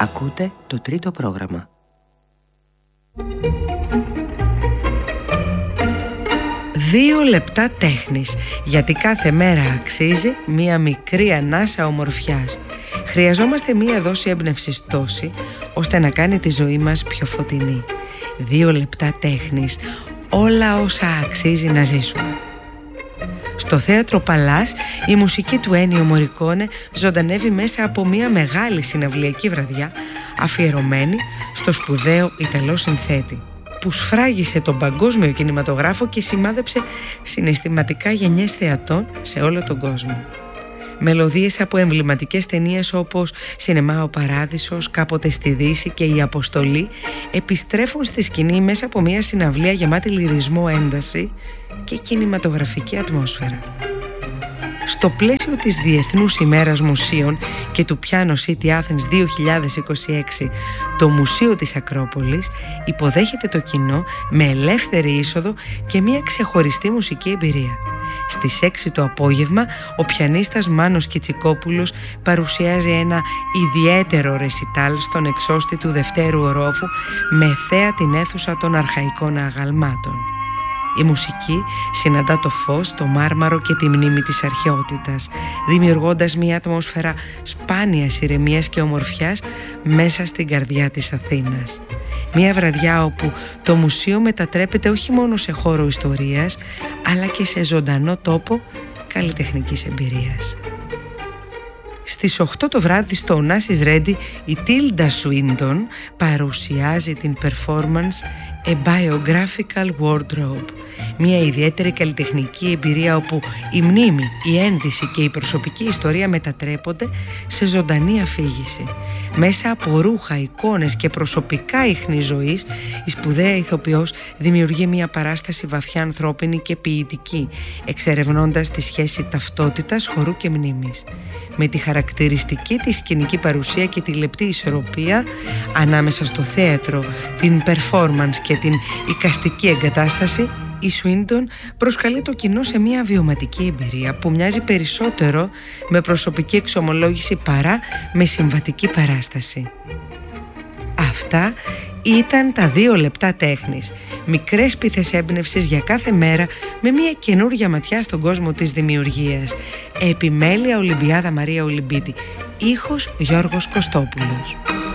Ακούτε το τρίτο πρόγραμμα. Δύο λεπτά τέχνης, γιατί κάθε μέρα αξίζει μία μικρή ανάσα ομορφιάς. Χρειαζόμαστε μία δόση έμπνευσης τόση, ώστε να κάνει τη ζωή μας πιο φωτεινή. 2 λεπτά τέχνης, όλα όσα αξίζει να ζήσουμε. Στο θέατρο Παλάς η μουσική του Ένιο Μωρικόνε ζωντανεύει μέσα από μια μεγάλη συναυλιακή βραδιά αφιερωμένη στο σπουδαίο Ιταλό συνθέτη που σφράγισε τον παγκόσμιο κινηματογράφο και σημάδεψε συναισθηματικά γενιές θεατών σε όλο τον κόσμο. Μελωδίες από εμβληματικές ταινίες όπως «Σινεμά ο Παράδεισος», «Κάποτε στη Δύση» και «Η Αποστολή» επιστρέφουν στη σκηνή μέσα από μια συναυλία γεμάτη λυρισμό, ένταση και κινηματογραφική ατμόσφαιρα. Στο πλαίσιο της Διεθνούς ημέρας Μουσείων και του Piano City Athens 2026, το Μουσείο της Ακρόπολης υποδέχεται το κοινό με ελεύθερη είσοδο και μια ξεχωριστή μουσική εμπειρία. Στις 6 το απόγευμα, ο πιανίστας Μάνος Κιτσικόπουλος παρουσιάζει ένα ιδιαίτερο ρεσιτάλ στον εξώστη του δευτέρου ορόφου με θέα την αίθουσα των αρχαϊκών αγαλμάτων. Η μουσική συναντά το φως, το μάρμαρο και τη μνήμη της αρχαιότητας, δημιουργώντας μια ατμόσφαιρα σπάνιας ηρεμίας και ομορφιάς μέσα στην καρδιά της Αθήνας. Μια βραδιά όπου το μουσείο μετατρέπεται όχι μόνο σε χώρο ιστορίας, αλλά και σε ζωντανό τόπο καλλιτεχνικής εμπειρίας. Στις 8 το βράδυ στο Onassis Ready η Tilda Swinton παρουσιάζει την performance A Biographical Wardrobe, μια ιδιαίτερη καλλιτεχνική εμπειρία όπου η μνήμη, η ένδυση και η προσωπική ιστορία μετατρέπονται σε ζωντανή αφήγηση. Μέσα από ρούχα, εικόνες και προσωπικά ίχνη ζωής, η σπουδαία ηθοποιός δημιουργεί μια παράσταση βαθιά ανθρώπινη και ποιητική, εξερευνώντας τη σχέση ταυτότητας, χορού και μνήμης. Με τη χαρακτηριστική της σκηνική παρουσία και τη λεπτή ισορροπία ανάμεσα στο θέατρο, την performance και την εικαστική εγκατάσταση, η Swinton προσκαλεί το κοινό σε μια βιωματική εμπειρία που μοιάζει περισσότερο με προσωπική εξομολόγηση παρά με συμβατική παράσταση. Αυτά ήταν τα 2 λεπτά τέχνης. Μικρές πίθες έμπνευσης για κάθε μέρα με μια καινούργια ματιά στον κόσμο της δημιουργίας. Επιμέλεια Ολυμπιάδα Μαρία Ολυμπίτη. Ήχος Γιώργος Κωστόπουλος.